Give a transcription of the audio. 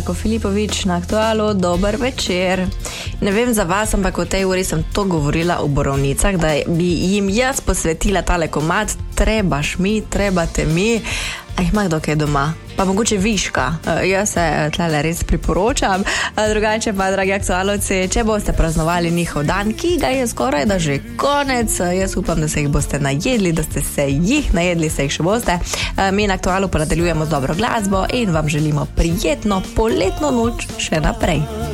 Marko Filipovič na Aktualu. Dober večer. Ne vem za vas, ampak v tej uri sem to govorila o borovnicah, da bi jim jaz posvetila tale komad Trebaš mi, trebate mi. A jih ima kdo kaj doma? Pa mogoče viška. Jaz se tlele res priporočam. Drugače pa, dragi aktualovci, če boste praznovali njihov dan, ki ga je skoraj da že konec, jaz upam, da se jih boste najedli, da ste se jih najedli, se jih še boste. Mi na Aktualu pa nadaljujemo z dobro glasbo in vam želimo prijetno poletno noč še naprej.